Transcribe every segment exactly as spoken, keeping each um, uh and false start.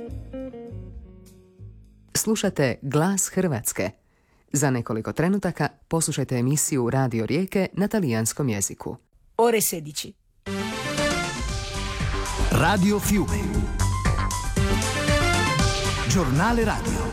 Slušate Glas Hrvatske. Za nekoliko trenutaka poslušajte emisiju Radio Rijeke na talijanskom jeziku. Ore sedici. Radio Fiume. Giornale radio.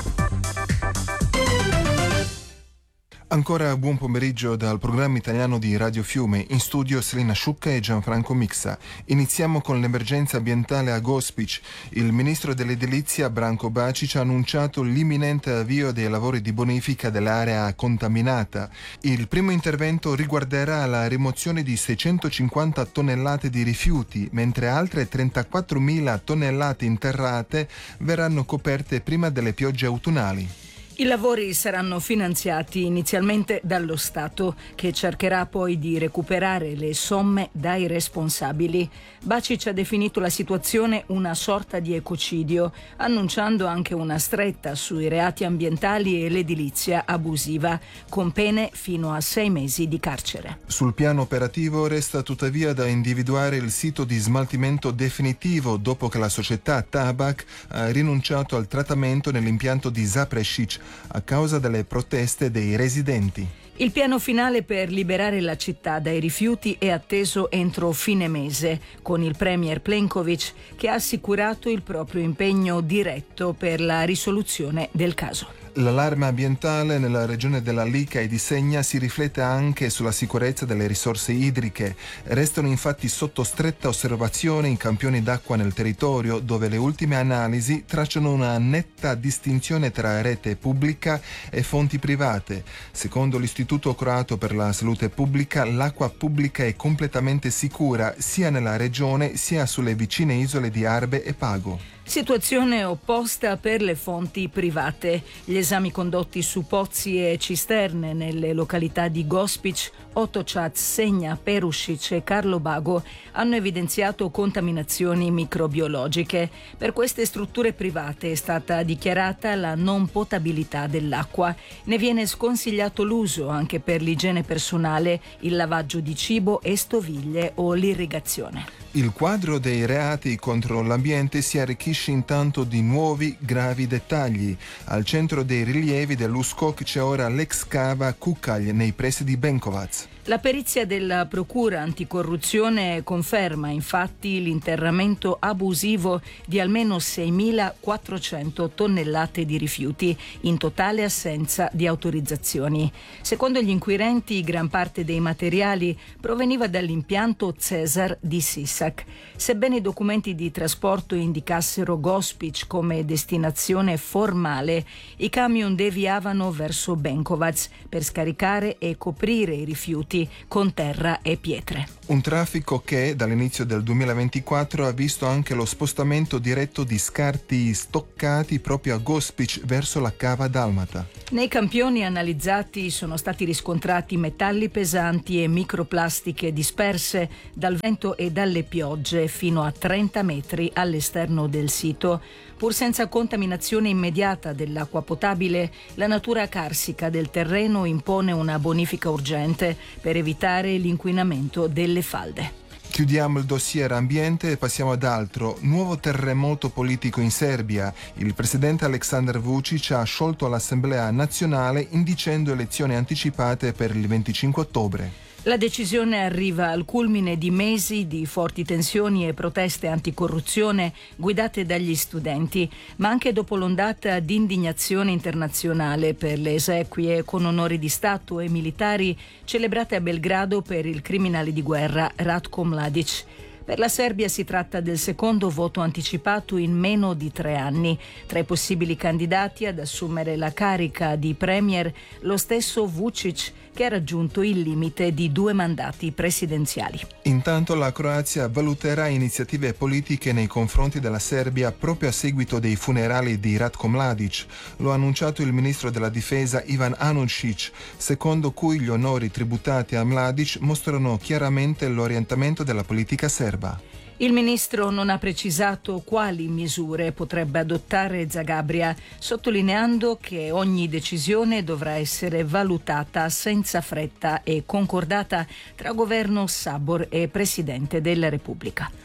Ancora buon pomeriggio dal programma italiano di Radio Fiume, in studio Selina Sciucca e Gianfranco Mixa. Iniziamo con l'emergenza ambientale a Gospić. Il ministro dell'edilizia Branko Bačić ha annunciato l'imminente avvio dei lavori di bonifica dell'area contaminata. Il primo intervento riguarderà la rimozione di seicentocinquanta tonnellate di rifiuti, mentre altre trentaquattromila tonnellate interrate verranno coperte prima delle piogge autunnali. I lavori saranno finanziati inizialmente dallo Stato, che cercherà poi di recuperare le somme dai responsabili. Bačić ha definito la situazione una sorta di ecocidio, annunciando anche una stretta sui reati ambientali e l'edilizia abusiva, con pene fino a sei mesi di carcere. Sul piano operativo resta tuttavia da individuare il sito di smaltimento definitivo dopo che la società Tabak ha rinunciato al trattamento nell'impianto di Zaprešić a causa delle proteste dei residenti. Il piano finale per liberare la città dai rifiuti è atteso entro fine mese, con il premier Plenković che ha assicurato il proprio impegno diretto per la risoluzione del caso. L'allarme ambientale nella regione della Lika e di Segna si riflette anche sulla sicurezza delle risorse idriche. Restano infatti sotto stretta osservazione i campioni d'acqua nel territorio, dove le ultime analisi tracciano una netta distinzione tra rete pubblica e fonti private. Secondo l'Istituto Croato per la Salute Pubblica, l'acqua pubblica è completamente sicura sia nella regione sia sulle vicine isole di Arbe e Pago. Situazione opposta per le fonti private. Gli esami condotti su pozzi e cisterne nelle località di Gospić, Otočac, Segna, Perušić e Karlobago hanno evidenziato contaminazioni microbiologiche. Per queste strutture private è stata dichiarata la non potabilità dell'acqua. Ne viene sconsigliato l'uso anche per l'igiene personale, il lavaggio di cibo e stoviglie o l'irrigazione. Il quadro dei reati contro l'ambiente si arricchisce intanto di nuovi gravi dettagli. Al centro dei rilievi dell'U S C O C c'è ora l'ex cava Kukalj nei pressi di Benkovac. La perizia della Procura Anticorruzione conferma infatti l'interramento abusivo di almeno seimilaquattrocento tonnellate di rifiuti, in totale assenza di autorizzazioni. Secondo gli inquirenti, gran parte dei materiali proveniva dall'impianto Cesar di Sisak. Sebbene i documenti di trasporto indicassero Gospić come destinazione formale, i camion deviavano verso Benkovac per scaricare e coprire i rifiuti con terra e pietre. Un traffico che dall'inizio del duemilaventiquattro ha visto anche lo spostamento diretto di scarti stoccati proprio a Gospić verso la cava dalmata. Nei campioni analizzati sono stati riscontrati metalli pesanti e microplastiche disperse dal vento e dalle piogge fino a trenta metri all'esterno del sito. Pur senza contaminazione immediata dell'acqua potabile, la natura carsica del terreno impone una bonifica urgente per evitare l'inquinamento delle falde. Chiudiamo il dossier ambiente e passiamo ad altro. Nuovo terremoto politico in Serbia. Il presidente Aleksandar Vučić ha sciolto l'Assemblea nazionale indicendo elezioni anticipate per il venticinque ottobre. La decisione arriva al culmine di mesi di forti tensioni e proteste anticorruzione guidate dagli studenti, ma anche dopo l'ondata di indignazione internazionale per le esequie con onori di Stato e militari celebrate a Belgrado per il criminale di guerra Ratko Mladić. Per la Serbia si tratta del secondo voto anticipato in meno di tre anni. Tra i possibili candidati ad assumere la carica di premier, lo stesso Vučić, che ha raggiunto il limite di due mandati presidenziali. Intanto la Croazia valuterà iniziative politiche nei confronti della Serbia proprio a seguito dei funerali di Ratko Mladić. Lo ha annunciato il ministro della difesa Ivan Anušić, secondo cui gli onori tributati a Mladić mostrano chiaramente l'orientamento della politica serba. Il ministro non ha precisato quali misure potrebbe adottare Zagabria, sottolineando che ogni decisione dovrà essere valutata senza fretta e concordata tra governo Sabor e Presidente della Repubblica.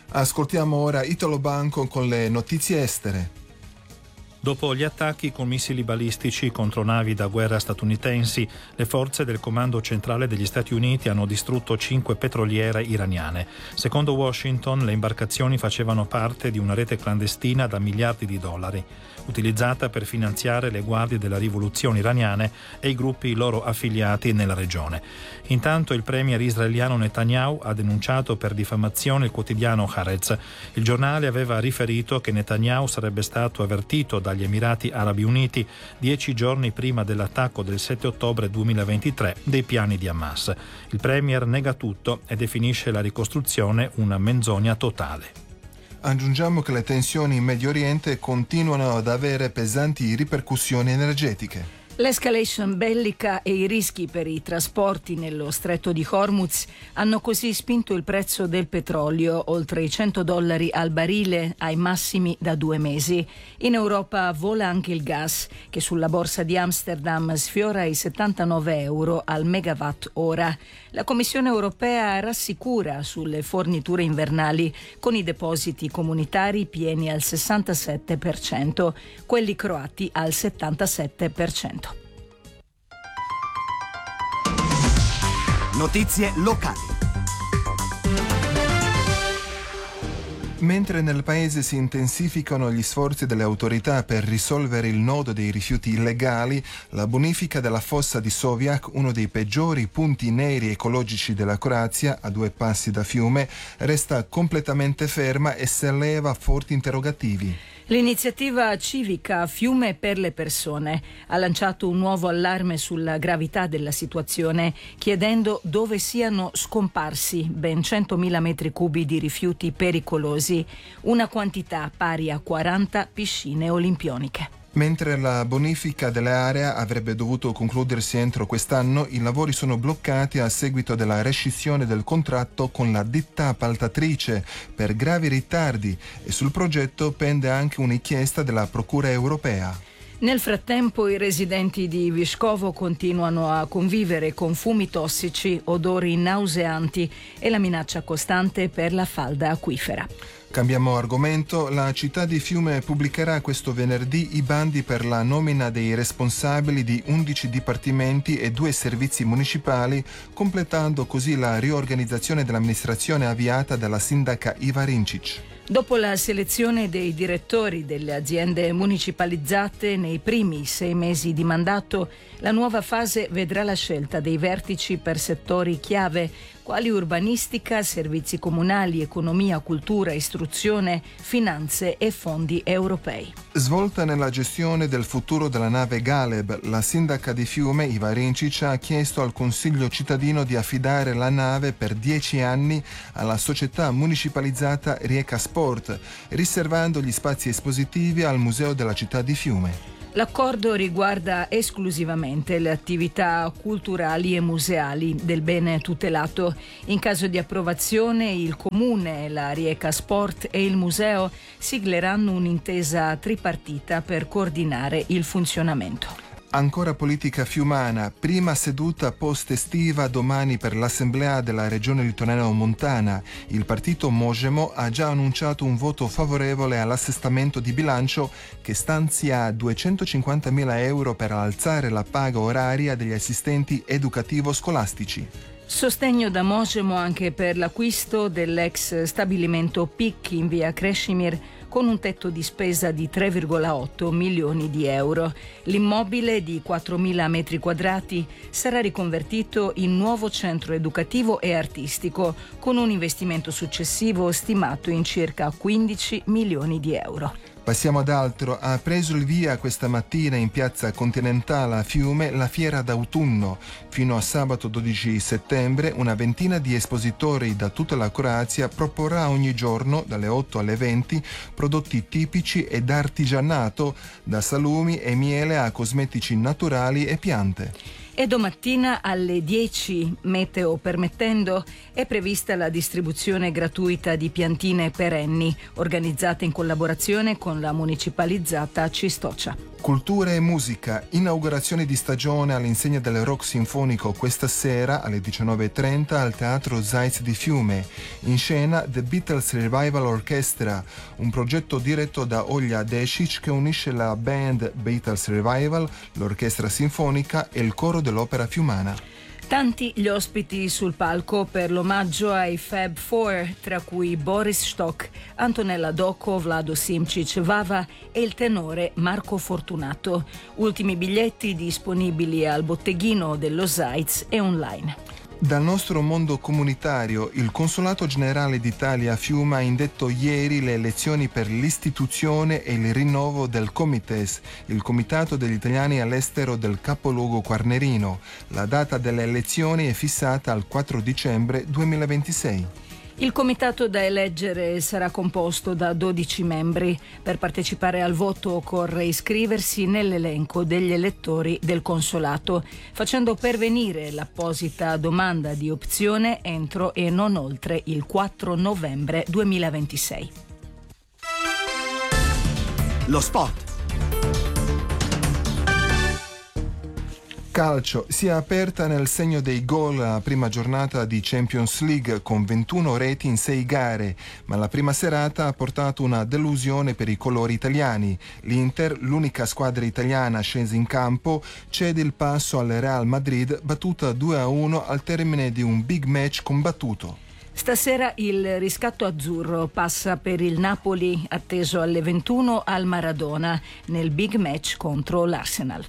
Ascoltiamo ora Italo Banco con le notizie estere. Dopo gli attacchi con missili balistici contro navi da guerra statunitensi, le forze del Comando Centrale degli Stati Uniti hanno distrutto cinque petroliere iraniane. Secondo Washington, le imbarcazioni facevano parte di una rete clandestina da miliardi di dollari, utilizzata per finanziare le guardie della rivoluzione iraniane e i gruppi loro affiliati nella regione. Intanto il premier israeliano Netanyahu ha denunciato per diffamazione il quotidiano Haaretz. Il giornale aveva riferito che Netanyahu sarebbe stato avvertito dagli Emirati Arabi Uniti dieci giorni prima dell'attacco del sette ottobre duemilaventitré dei piani di Hamas. Il premier nega tutto e definisce la ricostruzione una menzogna totale. Aggiungiamo che le tensioni in Medio Oriente continuano ad avere pesanti ripercussioni energetiche. L'escalation bellica e i rischi per i trasporti nello stretto di Hormuz hanno così spinto il prezzo del petrolio oltre i cento dollari al barile, ai massimi da due mesi. In Europa vola anche il gas, che sulla borsa di Amsterdam sfiora i settantanove euro al megawatt ora. La Commissione europea rassicura sulle forniture invernali, con i depositi comunitari pieni al sessantasette per cento, quelli croati al settantasette per cento. Notizie locali. Mentre nel paese si intensificano gli sforzi delle autorità per risolvere il nodo dei rifiuti illegali, la bonifica della fossa di Sovjak, uno dei peggiori punti neri ecologici della Croazia, a due passi da Fiume, resta completamente ferma e solleva forti interrogativi. L'iniziativa civica Fiume per le persone ha lanciato un nuovo allarme sulla gravità della situazione, chiedendo dove siano scomparsi ben centomila metri cubi di rifiuti pericolosi, una quantità pari a quaranta piscine olimpioniche. Mentre la bonifica dell'area avrebbe dovuto concludersi entro quest'anno, i lavori sono bloccati a seguito della rescissione del contratto con la ditta appaltatrice per gravi ritardi e sul progetto pende anche un'inchiesta della Procura europea. Nel frattempo i residenti di Viscovo continuano a convivere con fumi tossici, odori nauseanti e la minaccia costante per la falda acquifera. Cambiamo argomento. La città di Fiume pubblicherà questo venerdì i bandi per la nomina dei responsabili di undici dipartimenti e due servizi municipali, completando così la riorganizzazione dell'amministrazione avviata dalla sindaca Iva Rincic. Dopo la selezione dei direttori delle aziende municipalizzate nei primi sei mesi di mandato, la nuova fase vedrà la scelta dei vertici per settori chiave, quali urbanistica, servizi comunali, economia, cultura, istruzione, finanze e fondi europei. Svolta nella gestione del futuro della nave Galeb, la sindaca di Fiume, Iva Rincic, ha chiesto al Consiglio cittadino di affidare la nave per dieci anni alla società municipalizzata Rijeka Sport, riservando gli spazi espositivi al Museo della città di Fiume. L'accordo riguarda esclusivamente le attività culturali e museali del bene tutelato. In caso di approvazione, il Comune, la Rijeka Sport e il Museo sigleranno un'intesa tripartita per coordinare il funzionamento. Ancora politica fiumana, prima seduta post-estiva domani per l'Assemblea della Regione Litoraneo-Montana. Il partito Mojemo ha già annunciato un voto favorevole all'assestamento di bilancio che stanzia duecentocinquantamila euro per alzare la paga oraria degli assistenti educativo-scolastici. Sostegno da Mojemo anche per l'acquisto dell'ex stabilimento P I C in via Krešimir, con un tetto di spesa di tre virgola otto milioni di euro. L'immobile di quattromila metri quadrati sarà riconvertito in nuovo centro educativo e artistico, con un investimento successivo stimato in circa quindici milioni di euro. Passiamo ad altro. Ha preso il via questa mattina in piazza Continentale a Fiume la fiera d'autunno. Fino a sabato dodici settembre una ventina di espositori da tutta la Croazia proporrà ogni giorno dalle otto alle venti prodotti tipici ed artigianato, da salumi e miele a cosmetici naturali e piante. E domattina alle dieci, meteo permettendo, è prevista la distribuzione gratuita di piantine perenni, organizzata in collaborazione con la municipalizzata Cistocia. Cultura e musica, inaugurazione di stagione all'insegna del rock sinfonico questa sera alle diciannove e trenta al Teatro Zajc di Fiume. In scena The Beatles Revival Orchestra, un progetto diretto da Olja Desic che unisce la band Beatles Revival, l'orchestra sinfonica e il coro dell'Opera Fiumana. Tanti gli ospiti sul palco per l'omaggio ai Fab Four, tra cui Boris Stock, Antonella Doco, Vlado Simčić, Vava e il tenore Marco Fortunato. Ultimi biglietti disponibili al botteghino dello Zajc e online. Dal nostro mondo comunitario, il Consolato Generale d'Italia a Fiume ha indetto ieri le elezioni per l'istituzione e il rinnovo del Comites, il Comitato degli Italiani all'estero del capoluogo quarnerino. La data delle elezioni è fissata al quattro dicembre duemilaventisei. Il comitato da eleggere sarà composto da dodici membri. Per partecipare al voto occorre iscriversi nell'elenco degli elettori del consolato, facendo pervenire l'apposita domanda di opzione entro e non oltre il quattro novembre duemilaventisei. Lo sport. Calcio, si è aperta nel segno dei gol la prima giornata di Champions League con ventuno reti in sei gare, ma la prima serata ha portato una delusione per i colori italiani. L'Inter, l'unica squadra italiana scesa in campo, cede il passo al Real Madrid, battuta due a uno al termine di un big match combattuto. Stasera il riscatto azzurro passa per il Napoli, atteso alle ventuno al Maradona, nel big match contro l'Arsenal.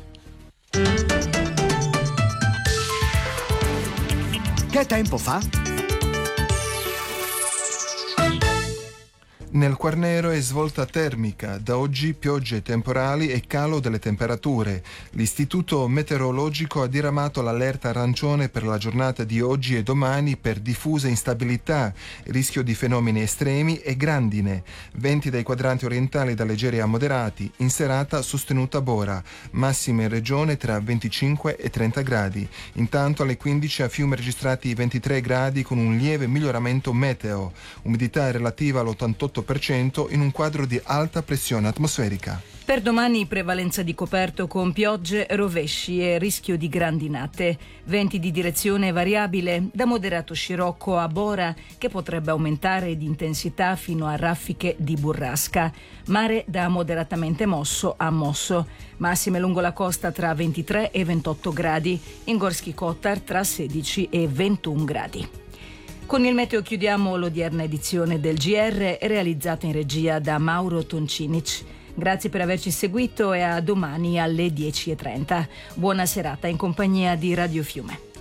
Che tempo fa? Nel Quarnero è svolta termica, da oggi piogge temporali e calo delle temperature. L'Istituto Meteorologico ha diramato l'allerta arancione per la giornata di oggi e domani per diffusa instabilità, rischio di fenomeni estremi e grandine. Venti dai quadranti orientali da leggeri a moderati, in serata sostenuta Bora, massime in regione tra venticinque e trenta gradi. Intanto alle quindici a Fiume registrati ventitré gradi con un lieve miglioramento meteo, umidità relativa all'ottantotto per cento in un quadro di alta pressione atmosferica. Per domani prevalenza di coperto con piogge, rovesci e rischio di grandinate. Venti di direzione variabile, da moderato scirocco a Bora, che potrebbe aumentare di intensità fino a raffiche di burrasca. Mare da moderatamente mosso a mosso. Massime lungo la costa tra ventitré e ventotto gradi. In Gorski Kotar tra sedici e ventuno gradi. Con il meteo chiudiamo l'odierna edizione del G R, realizzata in regia da Mauro Toncinic. Grazie per averci seguito e a domani alle dieci e trenta. Buona serata in compagnia di Radio Fiume.